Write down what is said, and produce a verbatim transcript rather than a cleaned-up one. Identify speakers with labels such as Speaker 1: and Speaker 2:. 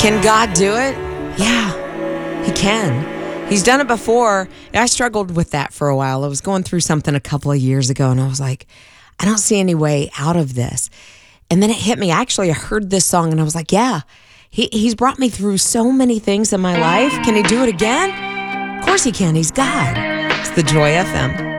Speaker 1: Can God do it? Yeah, He can. He's done it before. I struggled with that for a while. I was going through something a couple of years ago, and I was like, I don't see any way out of this. And then it hit me. Actually, I heard this song, and I was like, yeah, he, He's brought me through so many things in my life. Can He do it again? Of course He can. He's God. It's the Joy F M.